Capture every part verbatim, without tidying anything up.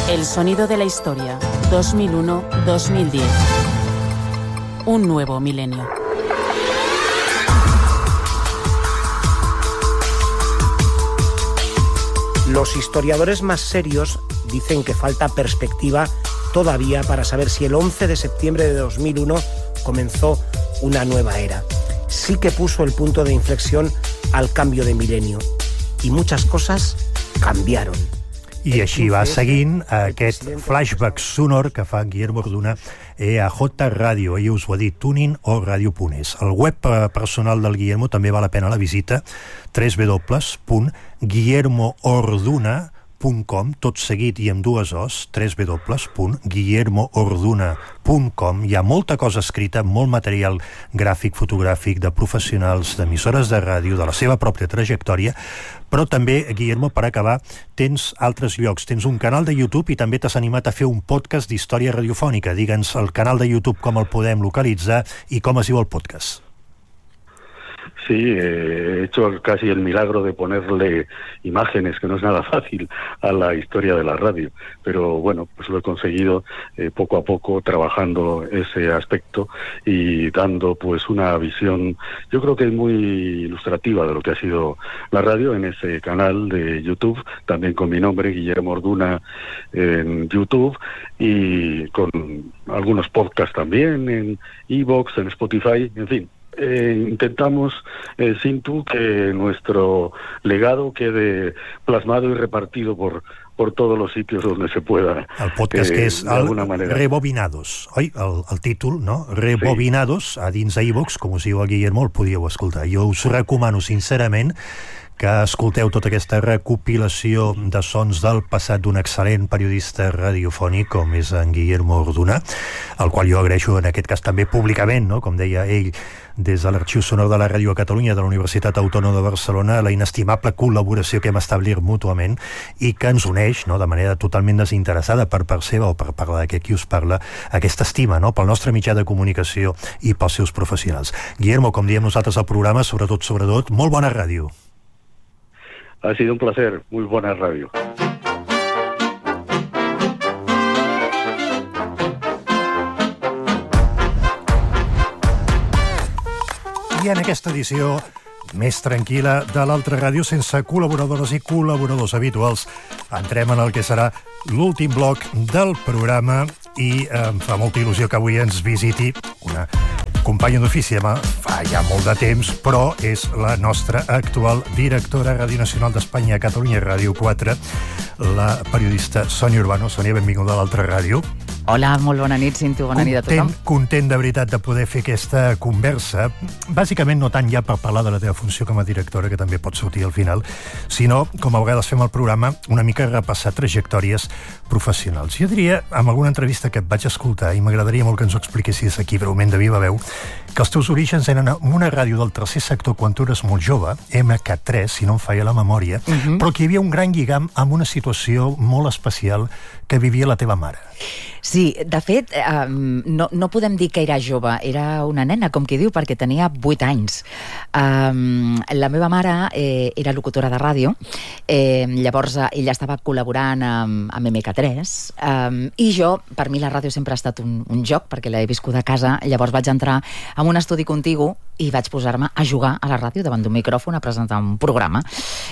El sonido de la historia, dos mil uno a dos mil diez. Un nuevo milenio. Los historiadores más serios dicen que falta perspectiva todavía para saber si el once de septiembre de dos mil uno comenzó una nueva era. Sí que puso el punto de inflexión al cambio de milenio. I muchas coses canviaron. I així va seguint aquest flashback sonor que fa Guillermo Orduna a J Radio, ell us ho ha dit, Tuning o Radio Punes. El web personal del Guillermo també val la pena la visita, w w w punt guillermo orduna punt com, tot seguit i amb dues os, w w w punt guillermo orduna punt com. Hi ha molta cosa escrita, molt material gràfic, fotogràfic, de professionals, d'emissores de ràdio, de la seva pròpia trajectòria, però també, Guillermo, per acabar, tens altres llocs. Tens un canal de YouTube i també t'has animat a fer un podcast d'història radiofònica. Digue'ns el canal de YouTube, com el podem localitzar i com es diu el podcast. Sí, he hecho casi el milagro de ponerle imágenes, que no es nada fácil, a la historia de la radio. Pero bueno, pues lo he conseguido eh, poco a poco, trabajando ese aspecto y dando pues una visión, yo creo que muy ilustrativa de lo que ha sido la radio en ese canal de YouTube, también con mi nombre, Guillermo Orduna, en YouTube, y con algunos podcasts también en iVoox, en Spotify, en fin. Eh, intentamos, eh, Cintu, que nuestro legado quede plasmado y repartido por, por todos los sitios donde se pueda. El podcast eh, que és el Rebobinados, oi? El, el títol, no? Rebobinados, sí. A dins d'iVoox, com us diu el Guillermo, el podíeu escoltar. Jo us recomano sincerament que escolteu tota aquesta recopilació de sons del passat d'un excel·lent periodista radiofònic com és en Guillermo Orduna, el qual jo agraeixo en aquest cas també públicament, no? Com deia ell, des de l'Arxiu Sonor de la Ràdio a Catalunya de la Universitat Autònoma de Barcelona, la inestimable col·laboració que hem establit mútuament i que ens uneix, no? De manera totalment desinteressada per part seva o per part d'aquest qui us parla, aquesta estima, no? Pel nostre mitjà de comunicació i pels seus professionals. Guillermo, com diem nosaltres al programa, sobretot, sobretot, molt bona ràdio. Ha sido un placer, muy buena radio. I en aquesta edició més tranquil·la de l'altra ràdio, sense col·laboradores i col·laboradors habituals, entrem en el que serà l'últim bloc del programa i em fa molta il·lusió que avui ens visiti una companya d'ofici, fa ja molt de temps, però és la nostra actual directora a Ràdio Nacional d'Espanya a Catalunya Ràdio quatre, la periodista Sònia Urbano. Sònia, benvinguda a l'altra ràdio. Hola, molt bona nit, Cintu, bona nit a tothom. Content, content de veritat de poder fer aquesta conversa, bàsicament no tant ja per parlar de la teva funció com a directora, que també pot sortir al final, sinó, com a vegades fem al programa, una mica repassar trajectòries professionals. Jo diria, amb alguna entrevista que et vaig escoltar, i m'agradaria molt que ens ho expliquessis aquí breument de viva veu, que els teus orígens eren en una ràdio del tercer sector quan tu eres molt jove, M K tres, si no em falla la memòria, uh-huh. Però que hi havia un gran lligam amb una situació molt especial que vivia la teva mare. Sí, de fet, eh, no, no podem dir que era jove, era una nena, com qui diu, perquè tenia vuit anys. Um, la meva mare eh, era locutora de ràdio, eh, llavors ella estava col·laborant amb, amb M K tres, um, i jo, per mi la ràdio sempre ha estat un, un joc, perquè l'he viscut a casa, llavors vaig entrar en un estudi contigu i vaig posar-me a jugar a la ràdio davant d'un micròfon a presentar un programa.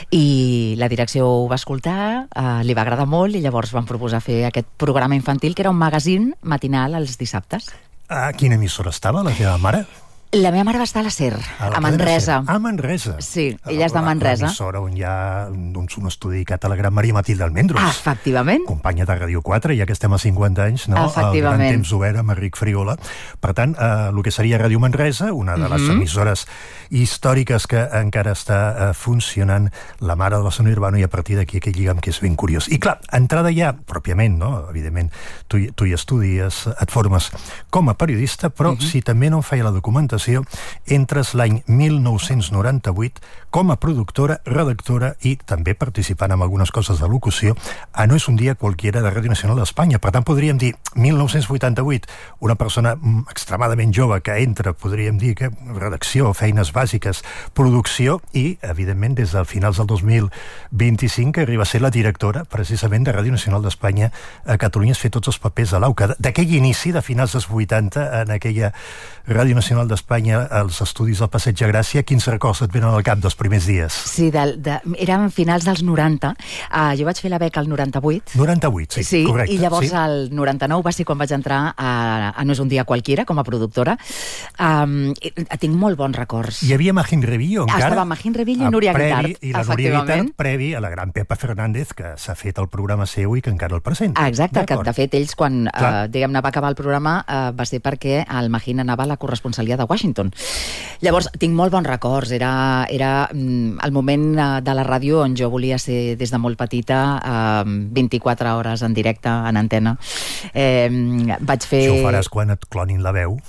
I la direcció ho va escoltar, eh, li va agradar molt, i llavors van proposar fer aquest programa infantil, que era un magazín matinal els dissabtes. A quina emissora estava la teva mare? La meva mare va estar a la SER, a, a Manresa. A Manresa? Sí, ella és de Manresa. L'emissora on hi ha doncs, un estudi dedicat a la gran Maria Matilde Almendros. Ah, efectivament. Companya de Ràdio quatre, ja que estem a cinquanta anys, no? El gran temps obert amb Enric Frigola. Per tant, eh, el que seria Ràdio Manresa, una de les mm-hmm. emissores històriques que encara està eh, funcionant, la mare de la Sònia Urbano, i a partir d'aquí aquest lligam que és ben curiós. I clar, entrada ja, pròpiament, no? Evidentment, tu, tu hi estudies, et formes com a periodista, però mm-hmm. si també no em feia la documentació, professió, entres l'any mil nou-cents noranta-vuit com a productora, redactora i també participant en algunes coses de locució a No és un dia qualquiera de Ràdio Nacional d'Espanya. Per tant, podríem dir mil nou-cents vuitanta-vuit, una persona extremadament jove que entra, podríem dir que redacció, feines bàsiques, producció i, evidentment, des de finals del dos mil vint-i-cinc que arriba a ser la directora, precisament, de Ràdio Nacional d'Espanya a Catalunya, es fer tots els papers de l'AUCA. D'aquell inici, de finals dels vuitanta, en aquella Ràdio Nacional d'Espanya, als estudis del Passeig de Gràcia, quins records et venen al cap dels primers dies? Sí, de, de, eren finals dels noranta. Uh, jo vaig fer la beca al noranta-vuit. noranta-vuit, sí, sí correcte. I llavors sí. el noranta-nou va ser quan vaig entrar a, a No és un dia qualquiera, com a productora. Um, tinc molt bons records. Hi havia Magín Revillo, encara. Estava Magín Revillo i Núria Guitart. I la Núria Guitart, previ a la gran Pepa Fernández, que s'ha fet el programa seu i que encara el presenta. Ah, exacte, que de fet ells, quan uh, diguem-ne va acabar el programa, uh, va ser perquè el Magín anava a la corresponsalia de Washington. Llavors, tinc molt bons records. Era, era mm, el moment uh, de la ràdio on jo volia ser, des de molt petita, uh, vint-i-quatre hores en directe, en antena. Eh, vaig fer... Això ho faràs quan et clonin la veu.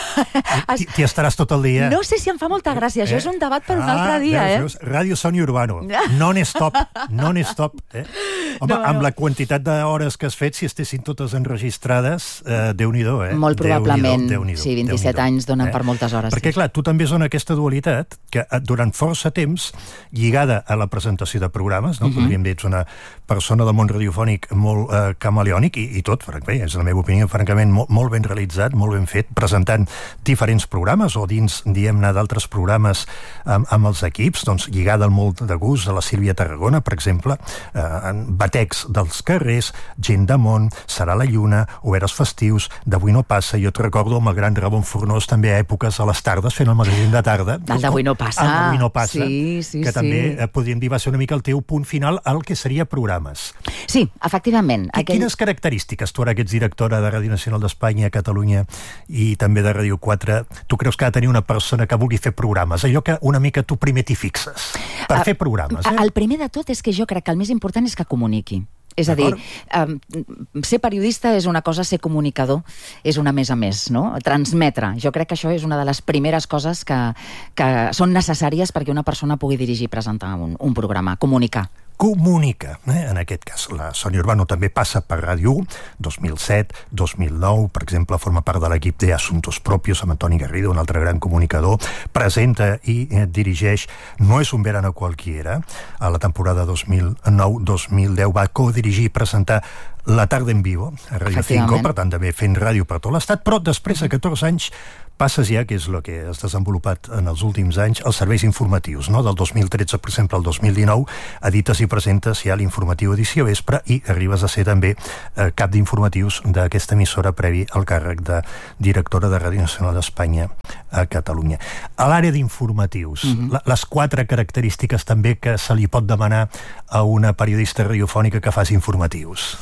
T'hi estaràs tot el dia. No sé si em fa molta gràcia. Això eh? és un debat per un ah, altre dia, veus, eh? Ràdio Sony Urbano. Non-stop. Non-stop. Eh? Home, no, no. Amb la quantitat d'hores que has fet, si estessin totes enregistrades, eh, Déu-n'hi-do, eh? Molt probablement. Déu-n'hi-do, sí, vint-i-set anys donen eh? per moltes hores. Perquè, sí. clar, tu també és en aquesta dualitat que durant força temps, lligada a la presentació de programes, no? Uh-huh. Podríem dir, ets una persona del món radiofònic molt eh, camaleònic i, i tot, bé, és la meva opinió, francament, molt, molt ben realitzat, molt ben fet, presentant diferents programes o dins, diguem-ne, d'altres programes amb, amb els equips, doncs lligada al molt de gust a la Sílvia Tarragona, per exemple, eh, en batecs dels carrers, Gent de món, Serà la lluna, Oberes festius, D'avui no passa, jo et recordo amb el gran Ramon Fornós també a èpoques a les tardes fent el magazín de tarda. El D'avui no passa. El D'avui no passa, sí, sí, que sí. també eh, podríem dir va ser una mica el teu punt final al que seria programes. Sí, efectivament. Aquell... Quines característiques, tu ara que ets directora de Ràdio Nacional d'Espanya a Catalunya i també de Ràdio quatre, tu creus que ha de tenir una persona que vulgui fer programes? Allò que una mica tu primer t'hi fixes per uh, fer programes, eh? El primer de tot és que jo crec que el més important és que comuniqui. És a dir, um, ser periodista és una cosa, ser comunicador és una més a més, no? Transmetre. Jo crec que això és una de les primeres coses que, que són necessàries perquè una persona pugui dirigir i presentar un, un programa, comunicar. Comunica, eh? En aquest cas. La Sony Urbano també passa per Ràdio u, dos mil set, dos mil nou, per exemple, forma part de l'equip de Asuntos Propios amb Antoni Garrido, un altre gran comunicador, presenta i eh, dirigeix No és un verano cualquiera, a la temporada dos mil nou dos mil deu va codirigir i presentar La tarda en vivo, a Ràdio cinco, per tant també fent ràdio per tot l'estat, però després de catorze anys passes ja, que és el que has desenvolupat en els últims anys, els serveis informatius, no? Del dos mil tretze, per exemple, al dos mil dinou, edites i presentes ja l'informatiu edició vespre i arribes a ser també eh, cap d'informatius d'aquesta emissora previ al càrrec de directora de Ràdio Nacional d'Espanya a Catalunya. A l'àrea d'informatius, uh-huh. les quatre característiques també que se li pot demanar a una periodista radiofònica que faci informatius.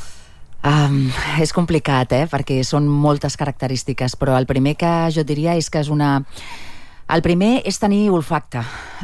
Um, és complicat, eh? Perquè són moltes característiques, però el primer que jo diria és que és una... El primer és tenir olfacte.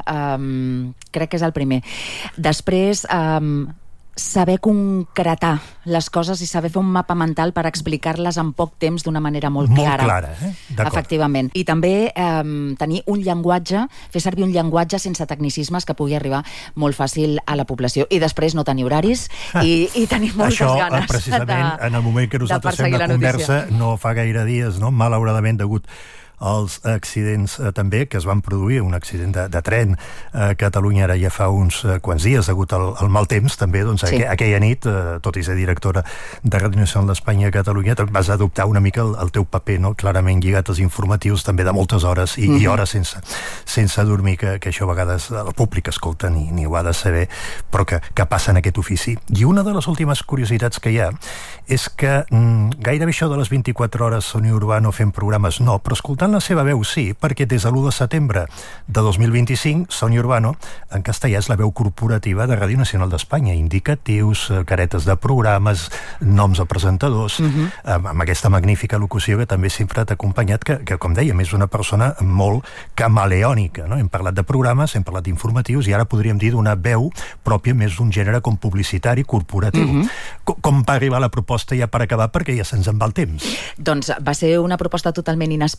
Um, crec que és el primer. Després, um, saber concretar les coses i saber fer un mapa mental per explicar-les en poc temps d'una manera molt clara. Molt clara, eh? D'acord. Efectivament. I també eh, tenir un llenguatge, fer servir un llenguatge sense tecnicismes que pugui arribar molt fàcil a la població. I després no tenir horaris i, i tenir moltes Això, ganes. Això, precisament, de, en el moment que nosaltres fem la, la conversa, no fa gaire dies, no? Malauradament, degut els accidents eh, també que es van produir, un accident de, de tren a Catalunya ara ja fa uns eh, quants dies, degut al, al mal temps també, doncs sí. aqu aquella nit, eh, tot i ser directora de Ràdio Nacional d'Espanya a Catalunya, vas adoptar una mica el, el teu paper, no? Clarament lligat als informatius també de moltes hores i, mm-hmm. i hores sense, sense dormir, que, que això a vegades el públic escolta ni, ni ho ha de saber, però que, que passa en aquest ofici. I una de les últimes curiositats que hi ha és que mm, gairebé això de les vint-i-quatre hores Sony Urbano fent programes, no, però escoltant la seva veu sí, perquè des de l'u de setembre de dos mil vint-i-cinc, Sony Urbano en castellà és la veu corporativa de Ràdio Nacional d'Espanya, indicatius, caretes de programes, noms de presentadors, uh-huh. amb, amb aquesta magnífica locució que també sempre t'ha acompanyat, que, que com dèiem, és una persona molt camaleònica, no? Hem parlat de programes, hem parlat d'informatius i ara podríem dir d'una veu pròpia més d'un gènere com publicitari, corporatiu. Uh-huh. com, com va arribar la proposta ja per acabar, perquè ja se'ns en va el temps? Doncs va ser una proposta totalment inesperada.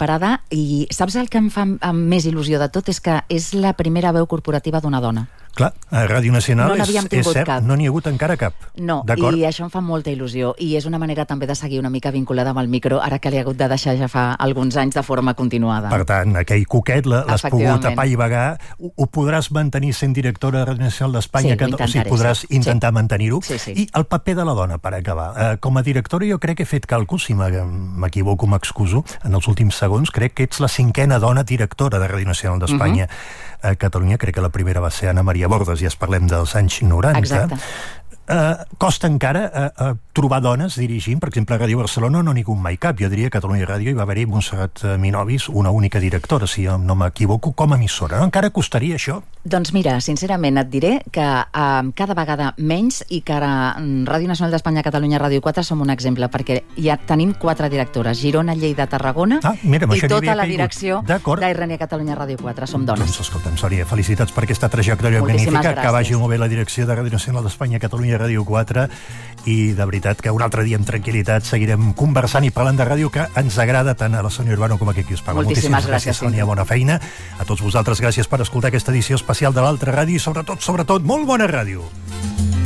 i saps el que em fa amb més il·lusió de tot? És que és la primera veu corporativa d'una dona. Clar, a Ràdio Nacional no és, és cert, cap. no n'hi ha hagut encara cap. No, i això em fa molta il·lusió. I és una manera també de seguir una mica vinculada amb el micro, ara que l'he hagut de deixar ja fa alguns anys de forma continuada. Per tant, aquell coquet l'has pogut apaivagar. Ho, ho podràs mantenir sent directora de Ràdio Nacional d'Espanya? Sí, que, ho intentaré. O sigui, podràs sí. intentar sí. mantenir-ho. Sí, sí. I el paper de la dona, per acabar. Eh, com a directora jo crec que he fet càlculs, si m'equivoco m'excuso, en els últims segons, crec que ets la cinquena dona directora de Ràdio Nacional d'Espanya. Uh-huh. A Catalunya, crec que la primera va ser Anna Maria Bordes, ja es parlem dels anys noranta. Exacte. Uh, costa encara uh, uh, trobar dones dirigint, per exemple, a Ràdio Barcelona no n'hi ha hagut mai cap. Jo diria que a Catalunya Ràdio hi va haver-hi Montserrat Minovis, una única directora, si jo no m'equivoco, com a emissora. No? Encara costaria això? Doncs mira, sincerament et diré que uh, cada vegada menys, i que ara Ràdio Nacional d'Espanya, Catalunya Ràdio quatre som un exemple, perquè ja tenim quatre directores, Girona, Lleida, Tarragona, ah, mira, i tota la direcció d'R N Catalunya Ràdio quatre, som dones. Doncs escolta'm, Sònia, felicitats per aquesta trajectòria magnífica, que vagi molt bé la direcció de Ràdio Nacional d'Espanya, Catalunya Ràdio quatre, i de veritat que un altre dia amb tranquil·litat seguirem conversant i parlant de ràdio, que ens agrada tant a la Sònia Urbano com a qui us parla. Moltíssimes, Moltíssimes gràcies, gràcies Sònia, bona feina. A tots vosaltres, gràcies per escoltar aquesta edició especial de l'Altra Ràdio i sobretot, sobretot, molt bona ràdio.